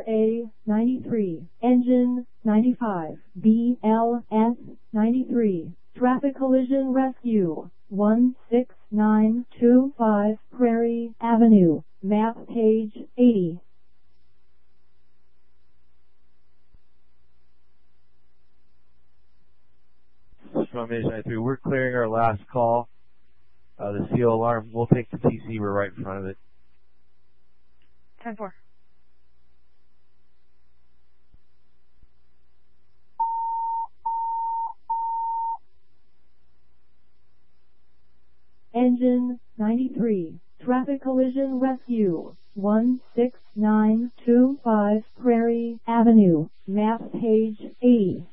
RA-93, Engine 95, BLS 93, Traffic Collision Rescue, 16925 Prairie Avenue, map page 80. From Engine 93, we're clearing our last call. The CO alarm, we'll take the TC, we're right in front of it. 10-4. Engine 93, Traffic Collision Rescue, 16925 Prairie Avenue, map page 80.